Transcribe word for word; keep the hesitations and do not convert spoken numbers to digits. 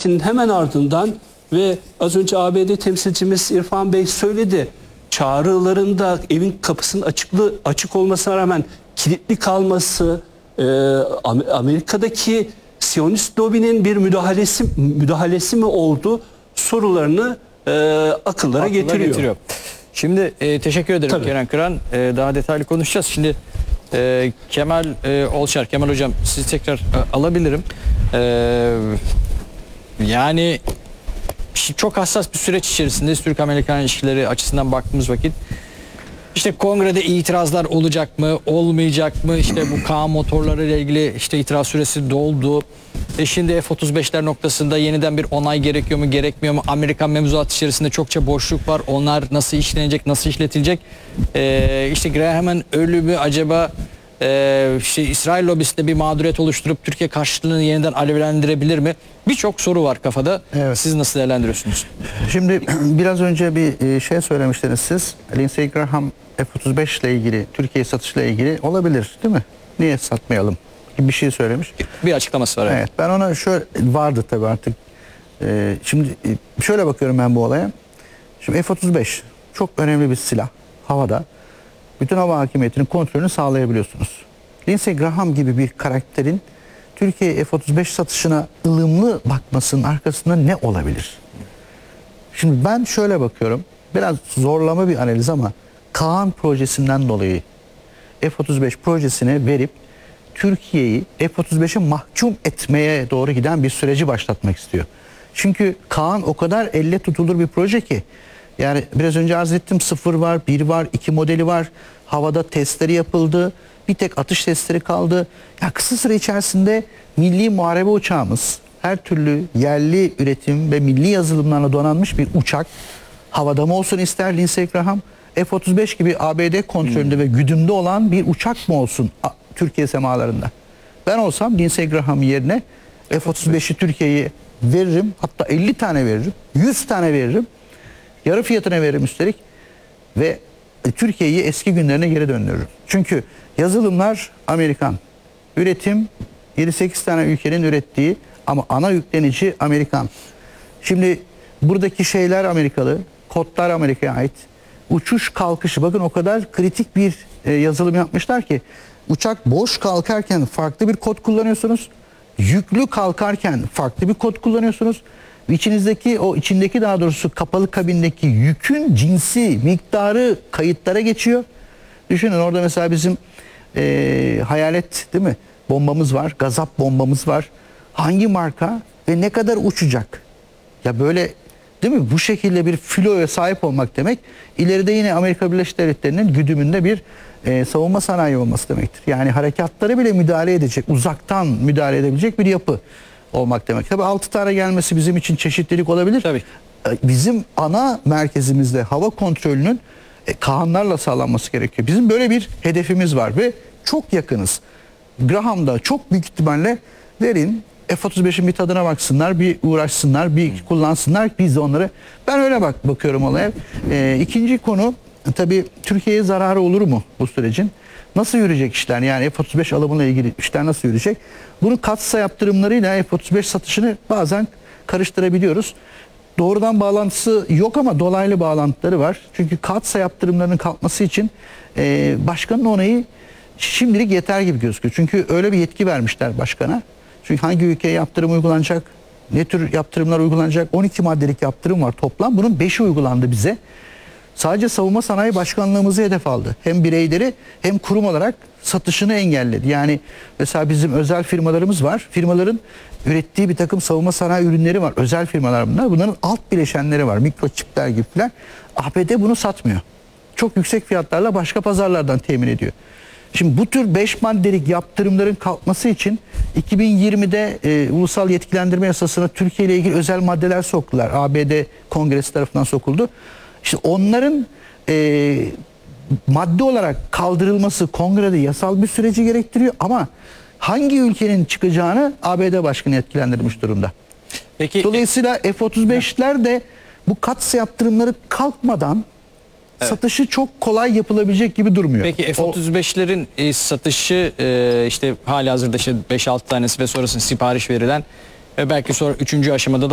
ziyaretinin hemen ardından ve az önce A B D temsilcimiz İrfan Bey söyledi. Çağrılarında evin kapısının açıklı açık olmasına rağmen kilitli kalması, e, Amerika'daki Siyonist lobinin bir müdahalesi müdahalesi mi oldu sorularını e, akıllara getiriyor. getiriyor. Şimdi e, teşekkür ederim Tabii. Kenan Kıran. E, daha detaylı konuşacağız. Şimdi e, Kemal e, Olçar, Kemal Hocam sizi tekrar e, alabilirim. E, yani çok hassas bir süreç içerisindeyiz. Türk-Amerikan ilişkileri açısından baktığımız vakit. İşte kongrede itirazlar olacak mı, olmayacak mı? İşte bu Kaan motorları ile ilgili işte itiraz süresi doldu. E şimdi F otuz beşler noktasında yeniden bir onay gerekiyor mu, gerekmiyor mu? Amerikan mevzuat içerisinde çokça boşluk var. Onlar nasıl işlenecek, nasıl işletilecek? E, işte Graham'ın ölümü acaba e, işte İsrail lobisinde bir mağduriyet oluşturup Türkiye karşıtlığını yeniden alevlendirebilir mi? Birçok soru var kafada. Evet. Siz nasıl değerlendiriyorsunuz? Şimdi biraz önce bir şey söylemiştiniz siz. Lindsey Graham F otuz beş ile ilgili, Türkiye satışla ilgili olabilir değil mi? Niye satmayalım gibi bir şey söylemiş. Bir açıklaması var. Evet. evet ben ona şöyle vardı tabii artık. Ee, şimdi şöyle bakıyorum ben bu olaya. Şimdi F otuz beş çok önemli bir silah. Havada. Bütün hava hakimiyetinin kontrolünü sağlayabiliyorsunuz. Lindsey Graham gibi bir karakterin Türkiye F otuz beş satışına ılımlı bakmasının arkasında ne olabilir? Şimdi ben şöyle bakıyorum. Biraz zorlama bir analiz ama Kaan projesinden dolayı F otuz beş projesine verip Türkiye'yi F otuz beşe mahkum etmeye doğru giden bir süreci başlatmak istiyor. Çünkü Kaan o kadar elle tutulur bir proje ki, yani biraz önce arz ettim, sıfır var, bir var, iki modeli var. Havada testleri yapıldı. Bir tek atış testleri kaldı. Ya kısa süre içerisinde milli muharebe uçağımız, her türlü yerli üretim ve milli yazılımlarla donanmış bir uçak havada mı olsun ister Lindsey Graham? F otuz beş gibi A B D kontrolünde hmm. ve güdümde olan bir uçak mı olsun Türkiye semalarında? Ben olsam Lindsey Graham yerine F otuz beşi Türkiye'ye veririm. Hatta elli tane veririm. yüz tane veririm. Yarı fiyatına veririm üstelik. Ve Türkiye'yi eski günlerine geri döndürürüm. Çünkü yazılımlar Amerikan. Üretim yedi sekiz tane ülkenin ürettiği ama ana yüklenici Amerikan. Şimdi buradaki şeyler Amerikalı. Kodlar Amerika'ya ait. Uçuş kalkışı, bakın o kadar kritik bir e, yazılım yapmışlar ki uçak boş kalkarken farklı bir kod kullanıyorsunuz. Yüklü kalkarken farklı bir kod kullanıyorsunuz. İçinizdeki o içindeki daha doğrusu kapalı kabindeki yükün cinsi, miktarı kayıtlara geçiyor. Düşünün orada mesela bizim e, hayalet değil mi? Bombamız var, gazap bombamız var. Hangi marka ve ne kadar uçacak? Ya böyle değil mi? Bu şekilde bir filoya sahip olmak demek, ileride yine Amerika Birleşik Devletleri'nin güdümünde bir e, savunma sanayi olması demektir. Yani harekatlara bile müdahale edecek, uzaktan müdahale edebilecek bir yapı olmak demek. Tabii altı tane gelmesi bizim için çeşitlilik olabilir. Tabii. Bizim ana merkezimizde hava kontrolünün e, Kaanlarla sağlanması gerekiyor. Bizim böyle bir hedefimiz var ve çok yakınız. Graham'da çok büyük ihtimalle verin, F otuz beşin bir tadına baksınlar, bir uğraşsınlar, bir kullansınlar. Biz de onları, ben öyle bak bakıyorum olaya. E, ikinci konu tabii Türkiye'ye zararı olur mu bu sürecin? Nasıl yürüyecek işler? Yani F otuz beş alımıyla ilgili işler nasıl yürüyecek? Bunun katsa yaptırımlarıyla F otuz beş satışını bazen karıştırabiliyoruz. Doğrudan bağlantısı yok ama dolaylı bağlantıları var. Çünkü katsa yaptırımlarının kalkması için e, başkanın onayı şimdilik yeter gibi gözüküyor. Çünkü öyle bir yetki vermişler başkana. Çünkü hangi ülkeye yaptırım uygulanacak, ne tür yaptırımlar uygulanacak, on iki maddelik yaptırım var toplam. Bunun beşi uygulandı bize. Sadece Savunma Sanayi Başkanlığımızı hedef aldı. Hem bireyleri hem kurum olarak satışını engelledi. Yani mesela bizim özel firmalarımız var. Firmaların ürettiği bir takım savunma sanayi ürünleri var. Özel firmalar bunlar. Bunların alt bileşenleri var. Mikroçipler gibi falan. A B D bunu satmıyor. Çok yüksek fiyatlarla başka pazarlardan temin ediyor. Şimdi bu tür beş maddelik yaptırımların kalkması için iki bin yirmide e, Ulusal Yetkilendirme Yasası'na Türkiye ile ilgili özel maddeler soktular. A B D Kongresi tarafından sokuldu. İşte onların e, madde olarak kaldırılması kongrede yasal bir süreci gerektiriyor ama hangi ülkenin çıkacağını A B D başkanı yetkilendirmiş durumda. Peki, dolayısıyla F otuz beşler de bu katsa yaptırımları kalkmadan evet, satışı çok kolay yapılabilecek gibi durmuyor. Peki F otuz beşlerin e, satışı e, işte halihazırda işte beş altı tanesi ve sonrasında sipariş verilen ve belki sonra üçüncü aşamada da